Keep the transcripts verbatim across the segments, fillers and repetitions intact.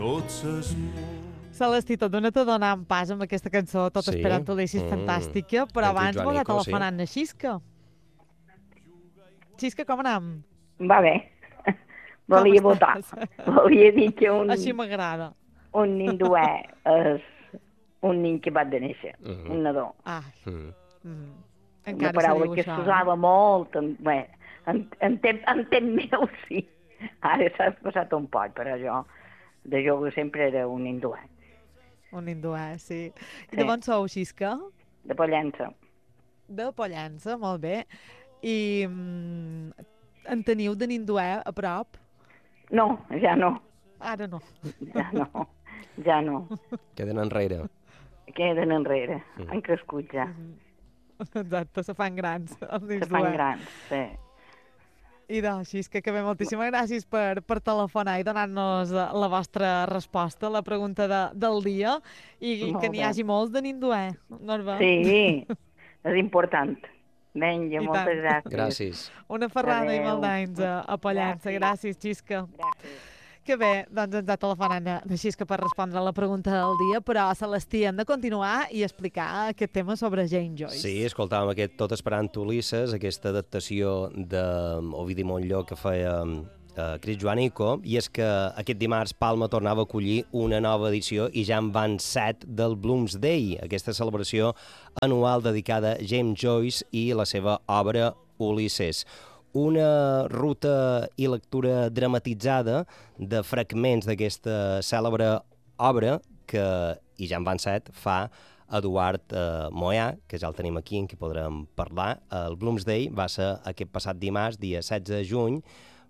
Celestí, tot d'una te donant pas amb aquesta cançó, tot Sí. esperant Ulisses, Mm. fantàstica, però Enric abans m'ho ha Joanico, telefonant na Xisca. Xisca, com anem? Va bé. Com Volia votar. estàs? Volia dir que un, Així m'agrada. un ninduè és un nin que va de néixer, Mhm. un nadó. Ai, Mm. mm. Una Encara se paraula diu que això. s'usava molt, en, bé, en, en, temps, en temps meu sí. Ara s'ha passat un poc, però jo de jove sempre era un ninduè, Un hinduà, sí. I Sí. de on sou, Xisca? de Pollença. De Pollença, molt bé. I mm, en teniu de ninduè a prop? No, ja no, Ara no. ja no, ja no. Queden enrere. Queden enrere, Mm. han crescut ja. Exacte, se fan grans. Els Se nins fan duer. grans, sí. I doncs, Xisca, que bé, moltíssimes gràcies per, per telefonar i donar-nos eh, la vostra resposta a la pregunta de, del dia i Molt que n'hi bé. hagi molts de ninduè, Norba. Sí, és important. Vinga, I moltes tant. gràcies. Gràcies. Una ferrada i Adéu. molt d'anys a, a Pollença. Gràcies, Xisca. Que bé, doncs ens ha telefonat na, na Xisca per respondre a la pregunta del dia, però Celestí, hem de continuar i explicar aquest tema sobre James Joyce. Sí, escoltàvem aquest Tot esperant Ulisses, aquesta adaptació d'Ovidi Montllor que feia uh, Chris Joanico, i és que aquest dimarts Palma tornava a acollir una nova edició i ja en van set del Bloomsday, aquesta celebració anual dedicada a James Joyce i la seva obra Ulisses. Una ruta i lectura dramatitzada de fragments d'aquesta cèlebre obra que, i ja en van set, fa Eduard eh, Moyà, que ja el tenim aquí, en qui podrem parlar. El Bloomsday va ser aquest passat dimarts, dia setze de juny,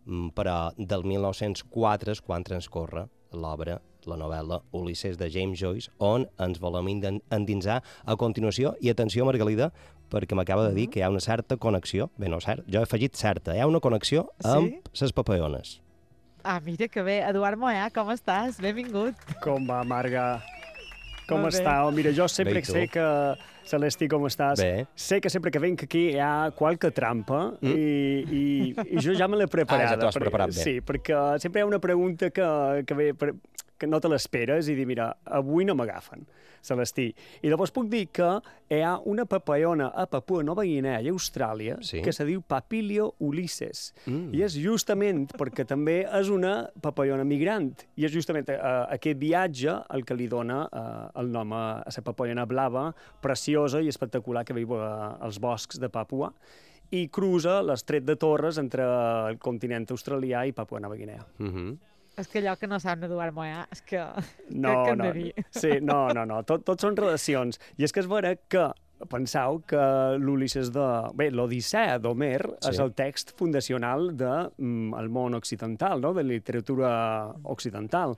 però del mil nou-cents quatre és quan transcorre l'obra, la novel·la Ulisses de James Joyce, on ens volem endinsar a continuació. I atenció, Margalida, perquè m'acaba de dir que hi ha una certa connexió, bé, no cert, jo he afegit certa, hi ha una connexió amb ses papayones. Ah, mira que bé. Eduard Moyà, com estàs? Benvingut. Com va, Marga? Com Molt bé. està? Oh, mira, jo sempre Bé, i tu? sé que... Celestí, com estàs? Bé. Sé que sempre que venc aquí hi ha qualque trampa mm. i, i, i jo ja me l'he preparada. Ah, ja t'ho has perquè- preparat bé. Sí, perquè sempre hi ha una pregunta que, que ve... Per, que no te l'esperes i dir, mira, avui no m'agafen, Celestí. I llavors puc dir que hi ha una papallona a Papua Nova Guinea i Austràlia Sí. que se diu Papilio ulysses. Mm. I és justament perquè també és una papallona migrant. I és justament uh, aquest viatge el que li dona uh, el nom a, a la papallona blava, preciosa i espectacular que viu uh, als boscs de Papua i cruza l'estret de Torres entre el continent australià i Papua Nova Guinea. Mhm. És que allò que no sap Eduard Moyà, és que... No, que, que hem no, de dir. sí, no, no, no, tot, tot són relacions. I és que és vera que penseu que l'Ulisses de... Bé, l'Odissea d'Homer Sí. és el text fundacional del de, mm, món occidental, no?, de la literatura occidental.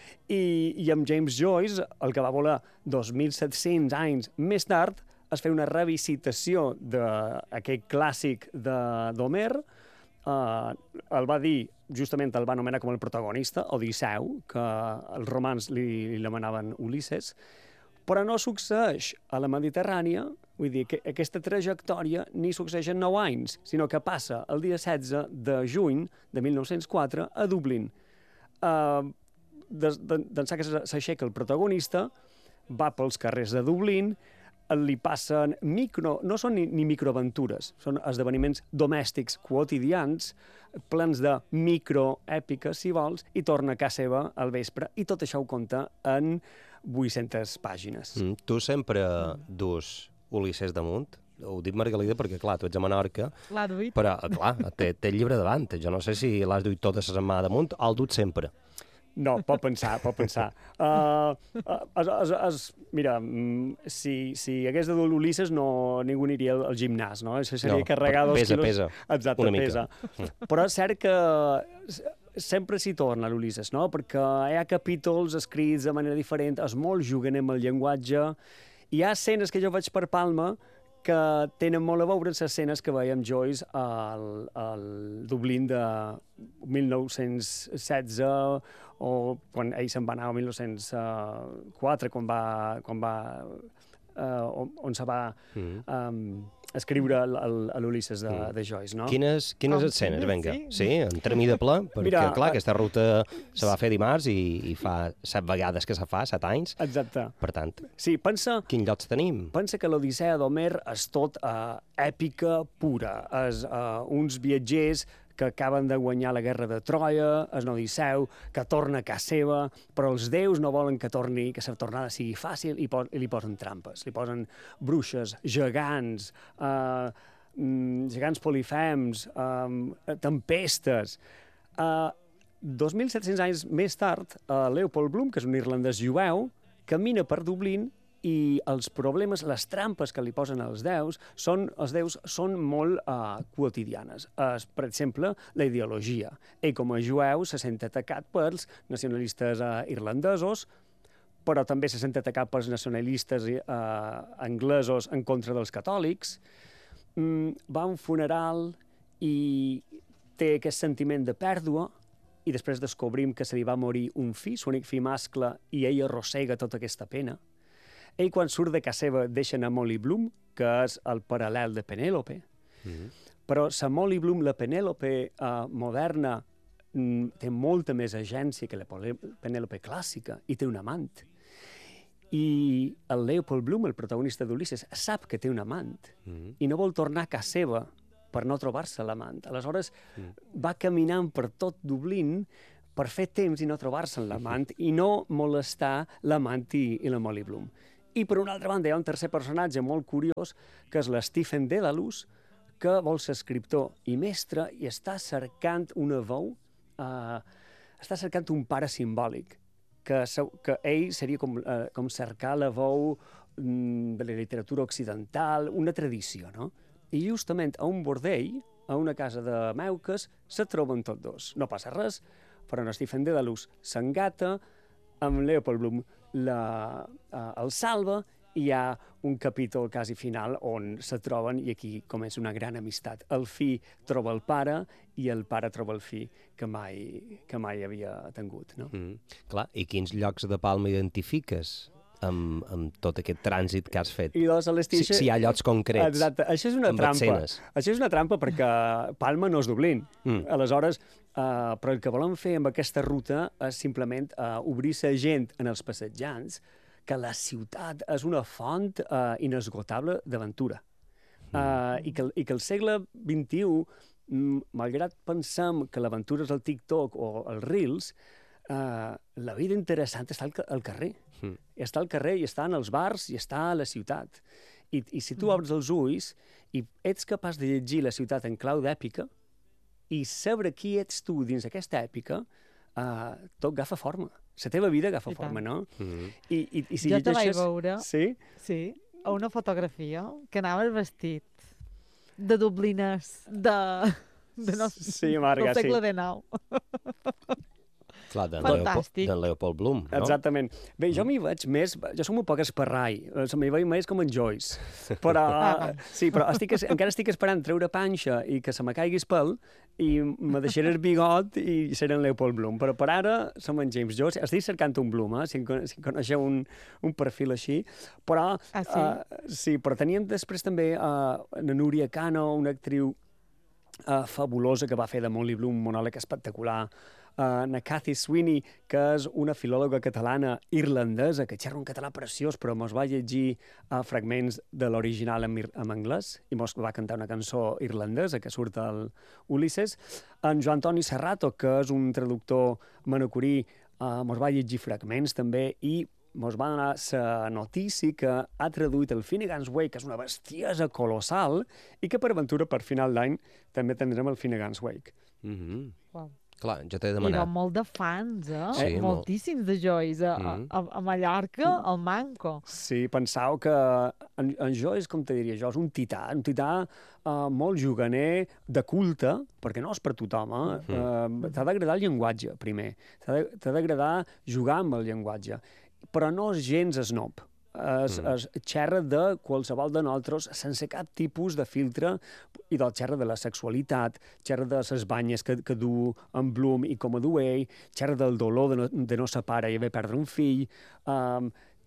I, I amb James Joyce, el que va voler dos mil set-cents anys més tard, es feia una revisitació d'aquest clàssic de- d'Homer. Uh, el va dir, justament el va anomenar com el protagonista, Odisseu, que els romans li, li l'anomenaven Ulisses, però no succeeix a la Mediterrània, vull dir que aquesta trajectòria ni succeeix en nou anys, sinó que passa el dia setze de juny de mil nou-cents quatre a Dublín. Uh, D'ençà que s'aixeca el protagonista, va pels carrers de Dublín, li passen micro... no són ni, ni microaventures, són esdeveniments domèstics quotidians, plens de microèpiques, si vols, i torna a casa seva al vespre, i tot això ho conta en vuit-centes pàgines. Mm. Tu sempre dus Ulisses damunt? Ho dic, Margalida, perquè, clar, tu ets a Menorca, L'ha duit. però, clar, té, té el llibre davant. Jo no sé si l'has duit tota la setmana damunt o el dut sempre. No, pot pensar, pot pensar. Uh, es, es, es, mira, mm, si, si hagués de dur l'Ulisses, no, ningú aniria al, al gimnàs, no? Això seria No, carregar dos pesa, quilos... pesa, Exacte, una mica. pesa. Però és cert que sempre s'hi torna l'Ulisses, no? Perquè hi ha capítols escrits de manera diferent, és molt juganer amb el llenguatge. Hi ha escenes que jo veig per Palma que tenen molt a veure amb les escenes que veiem Joyce al, al Dublín de mil nou-cents setze o quan ell se'n va anar a mil nou-cents quatre, quan va, quan va uh, on, on se va Mm. um, escriure l'Ulisses de, Mm. de Joyce, no? Quines, quines Com escenes, quines, vinga? sí. Sí, entremig de ple, perquè, Mira, clar, eh, aquesta ruta se va fer dimarts i, i fa set vegades que se fa, set anys. Exacte. Per tant, Sí, pensa, quins llocs tenim? pensa que l'Odissea d'Homer és tot uh, èpica pura. És uh, uns viatgers que acaben de guanyar la guerra de Troia, és Odisseu, que torna a casa seva, però els déus no volen que torni, que la tornada sigui fàcil i, po i li posen trampes. Li posen bruixes, gegants, uh, gegants polifems, um, tempestes. Uh, dos mil set-cents anys més tard, uh, Leopold Bloom, que és un irlandès jueu, camina per Dublín i els problemes, les trampes que li posen als déus, són, els déus són molt uh, quotidianes. Uh, per exemple, la ideologia. Ell, com a jueu, se sent atacat pels nacionalistes uh, irlandesos, però també se sent atacat pels nacionalistes uh, anglesos en contra dels catòlics. Mm, va a un funeral i té aquest sentiment de pèrdua, i després descobrim que se li va morir un fill, l'únic fill mascle, i ell arrossega tota aquesta pena. Ell, quan surt de casa seva, deixa anar Molly Bloom, que és el paral·lel de Penèlope. Mm-hmm. Però la Molly Bloom, la Penèlope uh, moderna, mm, té molta més agència que la Penèlope clàssica, i té un amant. I el Leopold Bloom, el protagonista d'Ulisses, sap que té un amant, mm-hmm. i no vol tornar a casa seva per no trobar-se l'amant. Aleshores, mm. va caminant per tot Dublín per fer temps i no trobar-se amb l'amant i no molestar l'amant i, i la Molly Bloom. I per una altra banda hi ha un tercer personatge molt curiós, que és l'Stephen Dedalus, que vol ser escriptor i mestre i està cercant una veu, uh, està cercant un pare simbòlic, que, que ell seria com, uh, com cercar la veu um, de la literatura occidental, una tradició, no? I justament a un bordell, a una casa de meuques, se troben tots dos. No passa res, però en Stephen Dedalus s'engata, amb Leopold Bloom la, uh, el salva, i hi ha un capítol quasi final on se troben i aquí comença una gran amistat. El fill troba el pare i el pare troba el fill que mai, que mai havia tingut. No? Mm. Clar, i quins llocs de Palma identifiques amb, amb tot aquest trànsit que has fet? I doncs, si, si hi ha llocs concrets. Exacte, això és una trampa. Escenes. Això és una trampa perquè Palma no és Dublín. Mm. Aleshores, uh, però el que volem fer amb aquesta ruta és simplement uh, obrir la gent en els passejants que la ciutat és una font uh, inesgotable d'aventura. Mm. Uh, i, que, I que el segle vint-i-u, malgrat pensem que l'aventura és el TikTok o els Reels, uh, la vida interessant està al, al carrer. Mm. Està al carrer i està en els bars i està a la ciutat. I, i si tu obres els ulls i ets capaç de llegir la ciutat en clau d'èpica i saber qui ets tu dins aquesta èpica, uh, tot agafa forma. La teva vida agafa forma, no? Mm-hmm. I, i, i si jo te llegeixes... vaig veure, sí? Sí, a una fotografia que anaves vestit de dubliners de, de no, sí, Marga, del segle sí. dinou. Clar, d'en Fantàstic. Leopold, Leopold Bloom, no? Exactament. Bé, jo m'hi veig més... Jo som un poc esparrai. M'hi veig més com en Joyce. Però, sí, però estic, encara estic esperant treure panxa i que se me caiguis pèl i me deixaré el bigot i seré en Leopold Bloom. Però per ara som en James Joyce. Estic cercant un Bloom, eh? si, si coneixeu un, un perfil així. Però, ah, sí? Uh, sí, però teníem després també uh, la Núria Cano, una actriu uh, fabulosa que va fer de Molly Bloom, un monòleg espectacular. Uh, na Cathy Sweeney, que és una filòloga catalana irlandesa que xerra un català preciós, però mos va llegir uh, fragments de l'original en, en anglès i mos va cantar una cançó irlandesa que surt al Ulisses. En Joan Toni Serrato, que és un traductor manocorí, uh, mos va llegir fragments també i mos va donar la notícia que ha traduït el Finnegan's Wake, que és una bestiesa colossal, i que per aventura, per final d'any, també tindrem el Finnegan's Wake. Mm-hmm. Wow. Clar, jo t'he Hi demanat. va molt de fans, eh? Sí, moltíssims de Joyce. A, Mm. a, a Mallorca, al Manco. Sí, pensau que en, en Joyce, com te diria jo, és un tità, un tità uh, molt juganer, de culte, perquè no és per tothom, eh? Mm. Uh, t'ha d'agradar el llenguatge, primer. T'ha d'agradar jugar amb el llenguatge. Però no és gens snob. Es, mm. es xerra de qualsevol de nosaltres sense cap tipus de filtre i del xerra de la sexualitat, xerra de les banyes que, que du en Bloom i com a du ell, xerra del dolor de no, de no ser pare i haver perdre un fill, um,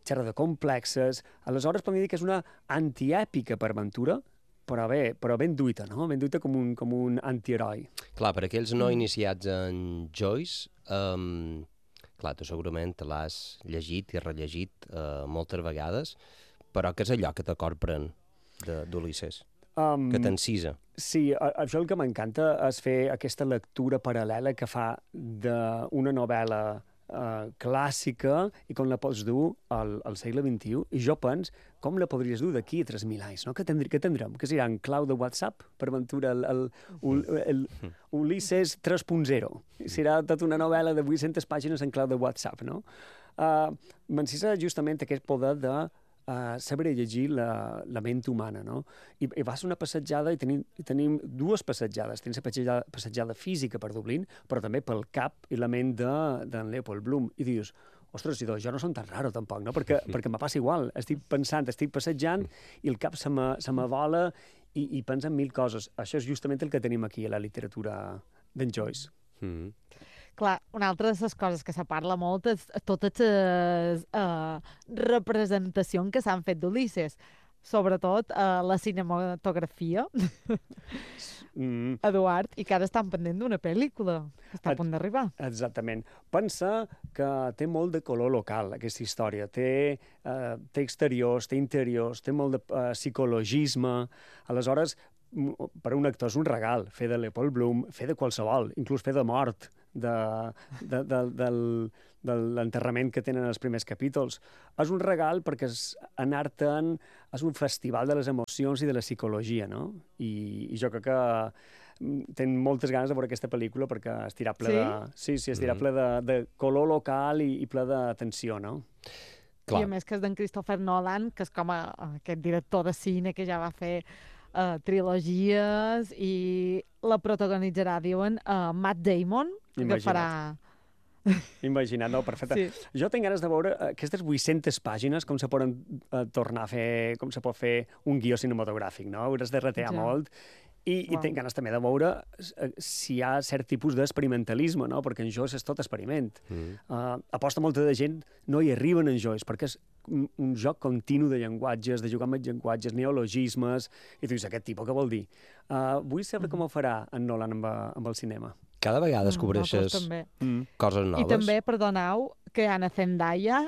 xerra de complexes. Aleshores, podem dir que és una antièpica per Ventura, però bé, però ben duita, no? Ben duita com un, com un antiheroi. Clar, per aquells no iniciats en Joyce, um, clar, tu segurament te l'has llegit i rellegit uh, moltes vegades, però què és allò que te corprèn d'Ulisses? Um, que t'encisa? Sí, a, això el que m'encanta és fer aquesta lectura paral·lela que fa d'una novel·la uh, clàssica i com la pots dur al, al segle vint-i-u. I jo penso, com la podries dur d'aquí a tres mil anys, no? Què tindrem? Què tindrem? Que serà en clau de WhatsApp, per Ventura, el, el, el, el Ulisses tres punt zero. Serà tota una novel·la de vuit-centes pàgines en clau de WhatsApp, no? Uh, M'encisa justament aquest poder de Uh, saber llegir la, la ment humana, no? I, i vas una passejada i tenim, i tenim dues passejades. Tenim la passejada, passejada física per Dublín, però també pel cap i la ment d'en de, Leopold Bloom. I dius, ostres, idò, jo no som tan raro tampoc, no? Perquè, perquè me passa igual. Estic pensant, estic passejant i el cap se m'avola i, i pensa en mil coses. Això és justament el que tenim aquí a la literatura d'en Joyce. Mm. Clar, una altra de les coses que se parla molt és totes les uh, representacions que s'han fet d'Ulisses, sobretot uh, la cinematografia, mm. Eduard, i que ara estan pendent d'una pel·lícula que està a punt d'arribar. Exactament. Pensa que té molt de color local, aquesta història. Té, uh, té exteriors, té interiors, té molt de uh, psicologisme. Aleshores, per a un actor és un regal fer de Leopold Bloom, fer de qualsevol, inclús fer de mort, de, de, de, del, de l'enterrament que tenen els primers capítols. És un regal perquè anar-te'n és un festival de les emocions i de la psicologia, no? I, i jo crec que tenc moltes ganes de veure aquesta pel·lícula perquè estirà ple sí? de... Sí, sí, estirà ple de, de color local i, i ple de tensió, no? Clar. I a més que és d'en Christopher Nolan, que és com a, aquest director de cine que ja va fer uh, trilogies i la protagonitzarà, diuen, uh, Matt Damon, que farà... Imagina't, no, perfecte. Sí. Jo tinc ganes de veure aquestes vuit-centes pàgines, com se poden uh, tornar a fer, com se pot fer un guió cinematogràfic, no? Hauràs de retear ja. molt. I, wow. I tinc ganes també de veure si hi ha cert tipus d'experimentalisme, no? Perquè en Joyce és tot experiment. Mm. Uh, aposta molta de gent no hi arriben en Joyce, perquè és un, un joc continu de llenguatges, de jugar amb els llenguatges, neologismes, i tu dius, aquest tipus què vol dir? Uh, vull saber mm. com ho farà en Nolan amb, amb el cinema. Cada vegada descobreixes mm, coses noves. I també, perdoneu, que hi ha a Zendaya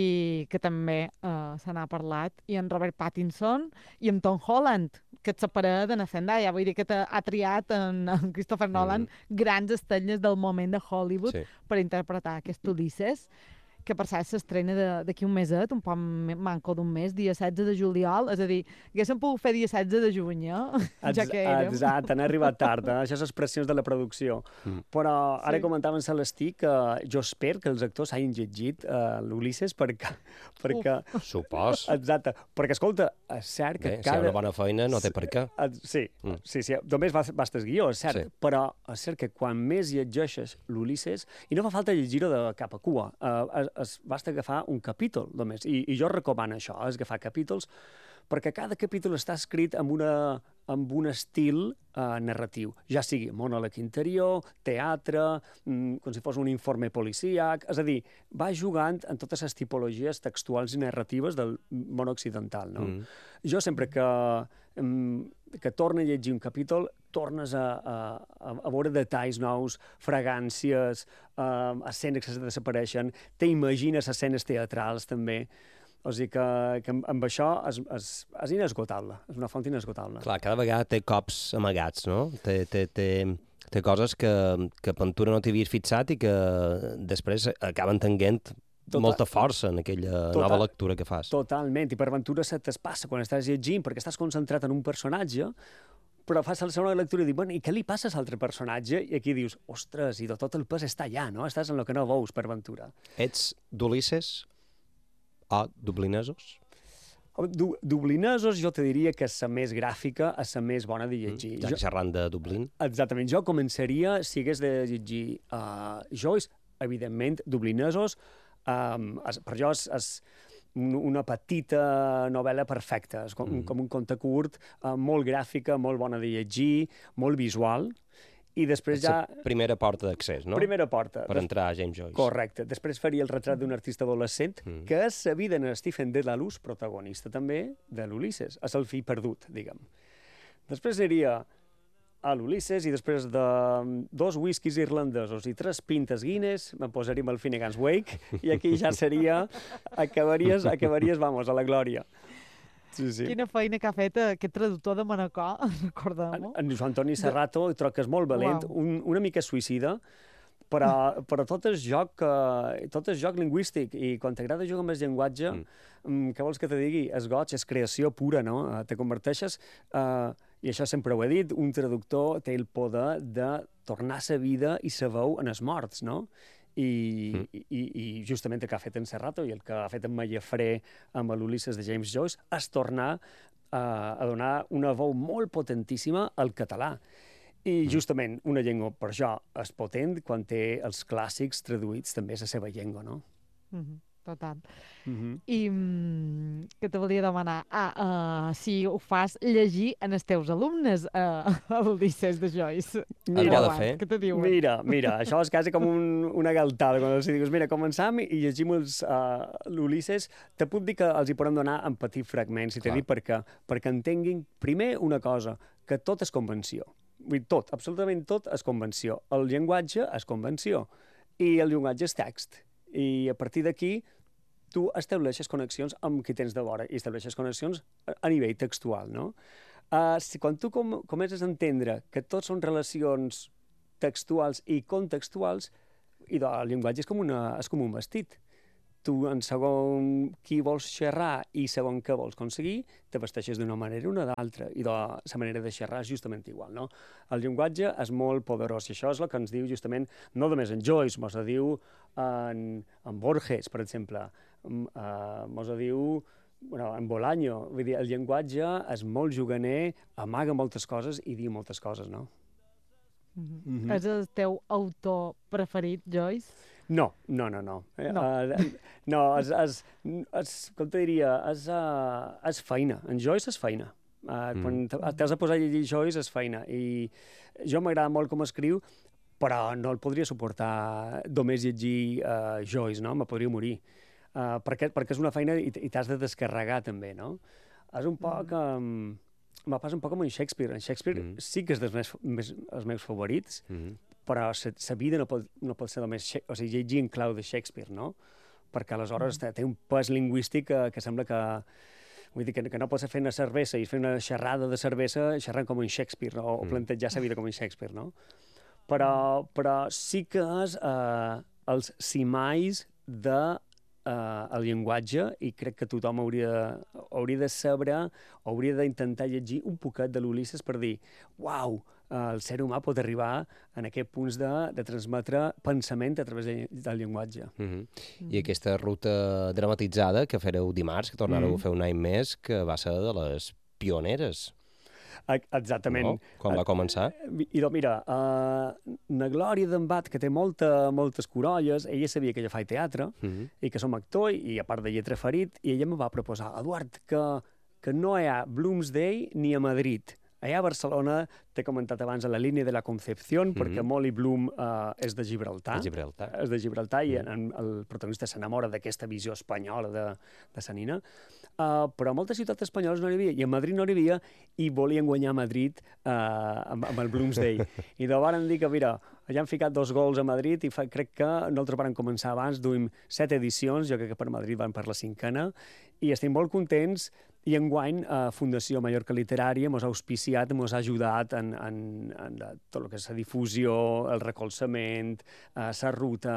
i que també uh, se n'ha parlat, i en Robert Pattinson i en Tom Holland, que et separa de Zendaya. Vull dir que ha triat en, en Christopher Nolan mm. grans estrelles del moment de Hollywood sí. per interpretar aquest Ulisses, que per cert s'estrena d'aquí un meset, un poc manco d'un mes, dia setze de juliol, és a dir, haguéssim pogut fer dia setze de juny, eh? ja que érem. Exacte, han arribat tard, eh? Això és pressions de la producció. Mm. Però ara sí. comentava en Celestí que jo espero que els actors hagin llegit uh, l'Ulisses perquè... perquè... Supos. Exacte, perquè escolta, és cert que Bé, cada... Si hi ha una bona feina no té per què. Sí, mm. sí, sí, només bastes guió, és cert, sí. però és cert que quan més llegeixes l'Ulisses, i no fa falta llegir-ho de cap a cua, uh, es basta agafar un capítol només, i, i jo recomano això, és agafar capítols, perquè cada capítol està escrit amb, una, amb un estil uh, narratiu, ja sigui monòleg interior, teatre, mm, com si fos un informe policíac, és a dir, va jugant en totes les tipologies textuals i narratives del món occidental, no? Mm. Jo sempre que, um, que torno a llegir un capítol, tornes a, a, a veure detalls nous, fragàncies, uh, escenes que desapareixen, t'imagines escenes teatrals també. O sigui que, que amb això és, és, és inesgotable, és una font inesgotable. Clar, cada vegada té cops amagats, no? Té, té, té, té coses que, que Ventura no t'havies fixat i que després acaben tenint Total, molta força en aquella total, nova lectura que fas. Totalment, i per Ventura se t'espassa quan estàs llegint, perquè estàs concentrat en un personatge, però fas la segona lectura i dius, bueno, i què li passa a l'altre personatge? I aquí dius, ostres, i de tot el pes està allà, no? Estàs en el que no veus per Ventura. Ets d'Ulisses o dublinesos? Du dublinesos jo te diria que és la més gràfica, és la més bona de llegir. Mm, ja que xerrant de Dublín. Exactament. Jo començaria, si hagués de llegir uh, Joyce, evidentment, dublinesos, um, es, per jo és, és una petita novel·la perfecta, és com, mm. com un conte curt, uh, molt gràfica, molt bona de llegir, molt visual, i després ja... La primera porta d'accés, no? Primera porta. Per entrar a James Joyce. Correcte. Després faria el retrat d'un artista adolescent, mm. que és la vida en Stephen Dedalus, protagonista també de l'Ulisses. És el fill perdut, diguem. Després seria a l'Ulisses i després de dos whiskies irlandesos i tres pintes Guinness me'n posaríem al Finnegan's Wake i aquí ja seria... Acabaries, acabaries, vamos, a la glòria. Sí, sí. Quina feina que ha fet aquest traductor de Manacor, recordem-ho. En, en Joan Antoni Serrato, troc que és molt valent, wow. un, una mica suïcida, però, però tot és joc, eh, tot és joc lingüístic, i quan t'agrada jugar amb el llenguatge, mm. què vols que te digui? És goig, és creació pura, no? Eh, te converteixes, eh, i això sempre ho he dit, un traductor té el poder de tornar sa vida i sa veu en els morts, no? I, mm. i, i justament el que ha fet en Serrato i el que ha fet en Mallafré amb l'Ulisses de James Joyce és tornar uh, a donar una veu molt potentíssima al català. I mm. justament una llengua per això és potent quan té els clàssics traduïts també a la seva llengua, no? Mm-hmm. Total. Mm-hmm. I mm, què te volia demanar? Ah, uh, si ho fas llegir en els teus alumnes uh, a l'Ulisses de Joyce. El que ha de fer. Què te diuen? Mira, mira, això és quasi com un, una galtada. Quan els dius, mira, començam i llegim els, uh, l'Ulisses, te puc dir que els hi podem donar en petits fragments, i t'he dit per què. Perquè entenguin, primer, una cosa, que tot és convenció. Vull dir, tot, absolutament tot és convenció. El llenguatge és convenció i el llenguatge és text. I a partir d'aquí tu estableixes connexions amb qui tens de vora i estableixes connexions a nivell textual, no? Uh, si quan tu com, comences a entendre que tots són relacions textuals i contextuals, i el llenguatge és com, una, és com un vestit. Tu, en segon qui vols xerrar i segon què vols aconseguir, te vesteixes d'una manera o una d'altra, i de la manera de xerrar és justament igual, no? El llenguatge és molt poderós, i això és el que ens diu justament, no només en Joyce, mos ho diu en, en Borges, per exemple, uh, mos ho diu bueno, en Bolaño. Vull dir, el llenguatge és molt juganer, amaga moltes coses i diu moltes coses, no? Mm-hmm. Mm-hmm. És el teu autor preferit, Joyce? No, no, no, no. No, uh, no és, és, és, com te diria, és, uh, és feina. En Joyce és feina. Uh, mm. Quan t'has de posar a llegir Joyce és feina. I jo m'agrada molt com escriu, però no el podria suportar només llegir uh, Joyce, no? Me podria morir. Uh, perquè, perquè és una feina i, i t'has de descarregar també, no? És un poc... Um, me passa un poc amb en Shakespeare. En Shakespeare mm. sí que és dels meus, més, els meus favorits, mm. però la vida no pot, no pot ser només, o sigui, llegir en clau de Shakespeare, no? Perquè aleshores mm. té un pes lingüístic que, que sembla que... Vull dir, que, que no pots fer una cervesa i fer una xerrada de cervesa xerrant com en Shakespeare, no? O, mm. o plantejar la vida com en Shakespeare, no? Però, però sí que és eh, els cimais de Uh, el llenguatge, i crec que tothom hauria, hauria de saber, hauria d'intentar llegir un poquet de l'Ulisses per dir, uau, uh, el ser humà pot arribar en aquests punts de, de transmetre pensament a través de, del llenguatge. Mm-hmm. Mm-hmm. I aquesta ruta dramatitzada que fareu dimarts, que tornareu mm-hmm. a fer un any més, que va ser de les pioneres. Exactament. No? Quan va començar? I doncs mira, uh, la Glòria d'en Bat, que té molta, moltes corolles, ella sabia que jo faig teatre mm-hmm. i que som actor i a part de lletra ferit, i ella em va proposar, Eduard, que, que no hi ha Bloomsday ni a Madrid. Allà a Barcelona, t'he comentat abans, a la línia de la Concepción, mm-hmm. perquè Molly Bloom uh, és de Gibraltar. De Gibraltar. És de Gibraltar, mm-hmm. i en, el protagonista s'enamora d'aquesta visió espanyola de, de sa nina. Uh, però a moltes ciutats espanyoles no n'hi havia, i a Madrid no n'hi havia, i volien guanyar Madrid uh, amb, amb el Bloomsday. I de varen dir que, mira, allà han ficat dos gols a Madrid, i fa, crec que nosaltres vam començar abans, duim set edicions, jo crec que per Madrid van per la cinquena, i estem molt contents. I enguany, eh, Fundació Mallorca Literària mos ha auspiciat, mos ha ajudat en, en, en tot el que és la difusió, el recolzament, eh, la ruta,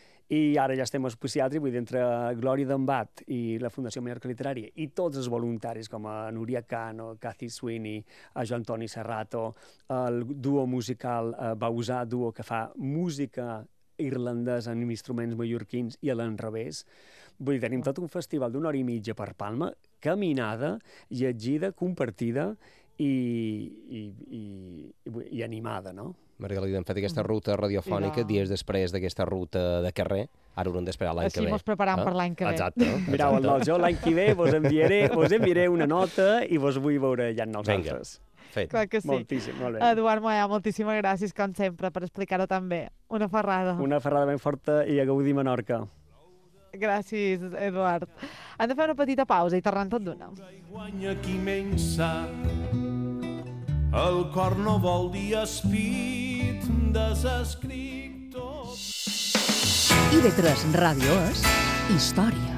i ara ja estem auspiciats, i vull dir, entre Glòria d'en Bat i la Fundació Mallorca Literària i tots els voluntaris, com a Núria Cano, Cathy Sweeney, a Joan Antoni Serrato, el duo musical eh, Bausà Duo, que fa música irlandesa amb instruments mallorquins i a l'enrevés. Vull dir, tenim tot un festival d'una hora i mitja per Palma, caminada, llegida, compartida i, i, i, i, i animada, no? Margalida, hem fet aquesta ruta radiofònica no. dies després d'aquesta ruta de carrer. Ara haurem d'esperar l'any que ve. Així mos preparam eh? per l'any que ve. Exacte. Mireu, el jo l'any que ve vos enviaré, vos enviaré una nota i vos vull veure allà en nosaltres. Vinga. Fet. Clar que sí. Moltíssim, molt bé. Eduard Moya, moltíssimes gràcies, com sempre, per explicar-ho tan bé. Una ferrada. Una ferrada ben forta i a gaudir Menorca. Gràcies, Eduard. Hem de fer una petita pausa i tornem tot d'una. Guanya qui menys sap. El cor no vol dir espit, desescric tot. I ve tres Ràdio és història.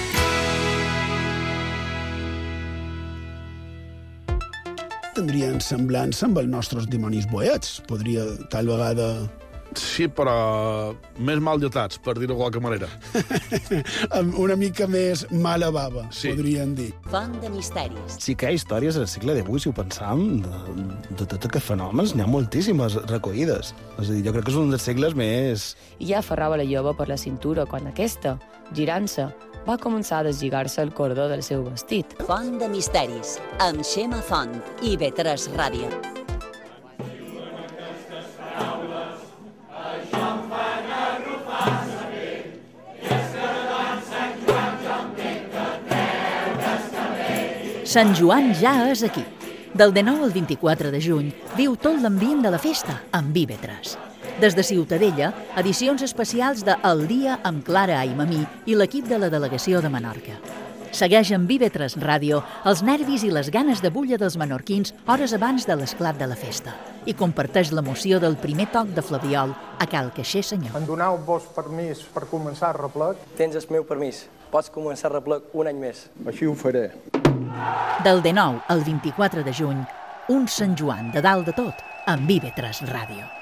Tindrien semblança amb els nostres dimonis boets. Podria, tal vegada... Sí, però més mal dotats, per dir-ho de qualque manera. Amb una mica més mala bava, sí. Podrien dir. Font de misteris. Sí que hi ha històries al segle divuit, si ho pensam, de, de tots aquests fenòmens, n'hi ha moltíssimes recollides. És a dir, jo crec que és un dels segles més... I ja aferrava la jove per la cintura quan aquesta, girant-se, va començar a deslligar-se el cordó del seu vestit. Font de misteris, amb Xema Font i ve tres Ràdio. Sant Joan ja és aquí. Del dinou al vint-i-quatre de juny viu tot l'ambient de la festa amb I V tres. Des de Ciutadella, edicions especials de El dia amb Clara Aimamí i l'equip de la delegació de Menorca. Segueix amb I V tres Ràdio els nervis i les ganes de bulla dels menorquins hores abans de l'esclat de la festa i comparteix l'emoció del primer toc de flabiol a Cal Caixer Senyor. Em doneu-vos permís per començar el replec? Tens el meu permís. Pots començar el replec un any més. Així ho faré. Del dinou al vint-i-quatre de juny, un Sant Joan de dalt de tot amb I V tres Ràdio.